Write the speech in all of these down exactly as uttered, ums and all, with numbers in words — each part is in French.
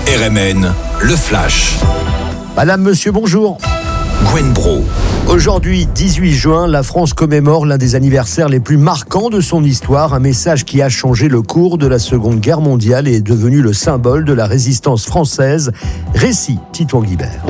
R M N, le Flash. Madame, monsieur, bonjour. Gwen Bro. Aujourd'hui, dix-huit juin, la France commémore l'un des anniversaires les plus marquants de son histoire. Un message qui a changé le cours de la Seconde Guerre mondiale et est devenu le symbole de la résistance française. Récit, Titouan Guibert.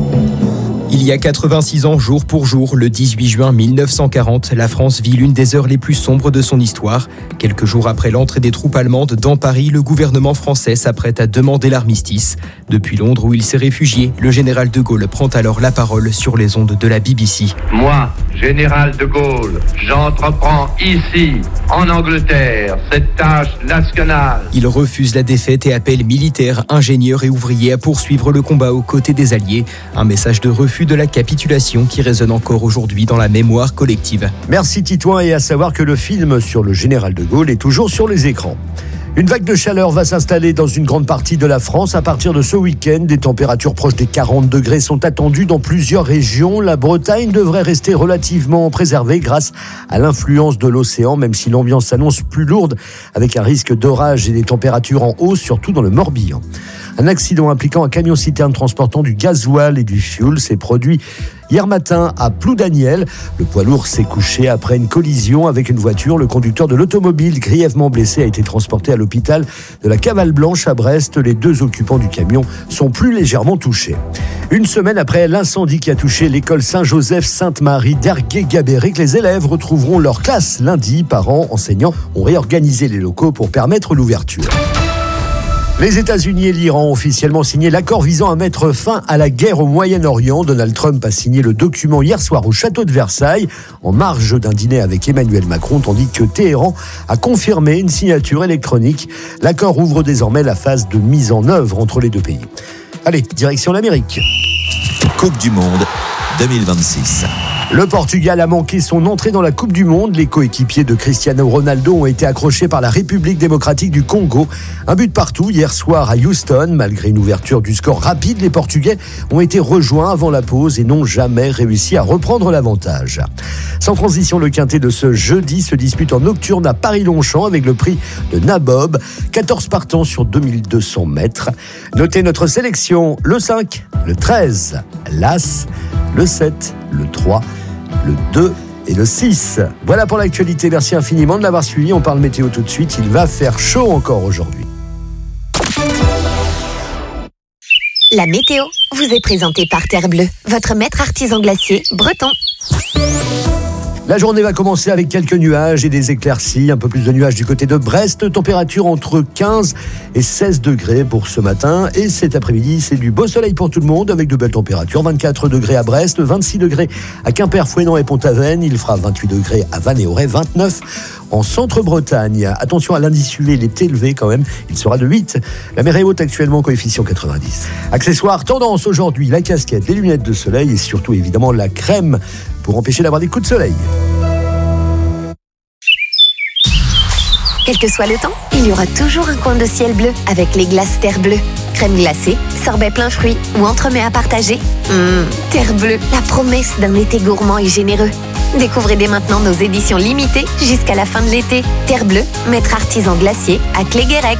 Il y a quatre-vingt-six ans, jour pour jour, le dix-huit juin mille neuf cent quarante, la France vit l'une des heures les plus sombres de son histoire. Quelques jours après l'entrée des troupes allemandes dans Paris, le gouvernement français s'apprête à demander l'armistice. Depuis Londres, où il s'est réfugié, le général de Gaulle prend alors la parole sur les ondes de la B B C. Moi, général de Gaulle, j'entreprends ici, en Angleterre, cette tâche nationale. Il refuse la défaite et appelle militaires, ingénieurs et ouvriers à poursuivre le combat aux côtés des Alliés. Un message de refus de la capitulation qui résonne encore aujourd'hui dans la mémoire collective. Merci Titouan, et à savoir que le film sur le général de Gaulle est toujours sur les écrans. Une vague de chaleur va s'installer dans une grande partie de la France. À partir de ce week-end, des températures proches des quarante degrés sont attendues dans plusieurs régions. La Bretagne devrait rester relativement préservée grâce à l'influence de l'océan, même si l'ambiance s'annonce plus lourde, avec un risque d'orage et des températures en hausse, surtout dans le Morbihan. Un accident impliquant un camion-citerne transportant du gasoil et du fioul s'est produit hier matin à Ploudaniel. Le poids lourd s'est couché après une collision avec une voiture. Le conducteur de l'automobile, grièvement blessé, a été transporté à l'hôpital de la Cavale Blanche à Brest. Les deux occupants du camion sont plus légèrement touchés. Une semaine après l'incendie qui a touché l'école Saint-Joseph Sainte-Marie d'Ergué-Gabéric, les élèves retrouveront leur classe lundi. Parents, enseignants ont réorganisé les locaux pour permettre l'ouverture. Les États-Unis et l'Iran ont officiellement signé l'accord visant à mettre fin à la guerre au Moyen-Orient. Donald Trump a signé le document hier soir au château de Versailles, en marge d'un dîner avec Emmanuel Macron, tandis que Téhéran a confirmé une signature électronique. L'accord ouvre désormais la phase de mise en œuvre entre les deux pays. Allez, direction l'Amérique. Coupe du Monde deux mille vingt-six. Le Portugal a manqué son entrée dans la Coupe du Monde. Les coéquipiers de Cristiano Ronaldo ont été accrochés par la République démocratique du Congo. Un but partout hier soir à Houston. Malgré une ouverture du score rapide, les Portugais ont été rejoints avant la pause et n'ont jamais réussi à reprendre l'avantage. Sans transition, le quintet de ce jeudi se dispute en nocturne à Paris-Longchamp avec le prix de Nabob. quatorze partants sur deux mille deux cents mètres. Notez notre sélection: le cinq, le treize, l'As, le sept, le trois, le deux et le six. Voilà pour l'actualité. Merci infiniment de l'avoir suivi. On parle météo tout de suite. Il va faire chaud encore aujourd'hui. La météo vous est présentée par Terre Bleue, votre maître artisan glacier breton. La journée va commencer avec quelques nuages et des éclaircies. Un peu plus de nuages du côté de Brest. Température entre quinze et seize degrés pour ce matin. Et cet après-midi, c'est du beau soleil pour tout le monde avec de belles températures. vingt-quatre degrés à Brest, vingt-six degrés à Quimper, Fouesnant et Pont-Aven. Il fera vingt-huit degrés à Vannes et Auray, vingt-neuf en Centre-Bretagne. Attention à l'indice U V, il est élevé quand même. Il sera de huit. La mer est haute actuellement, coefficient quatre-vingt-dix. Accessoires, tendance aujourd'hui, la casquette, les lunettes de soleil et surtout évidemment la crème pour empêcher d'avoir des coups de soleil. Quel que soit le temps, il y aura toujours un coin de ciel bleu avec les glaces Terre Bleue. Crème glacée, sorbet plein fruits ou entremets à partager. Mmh, Terre Bleue, la promesse d'un été gourmand et généreux. Découvrez dès maintenant nos éditions limitées jusqu'à la fin de l'été. Terre Bleue, maître artisan glacier à Cléguérec.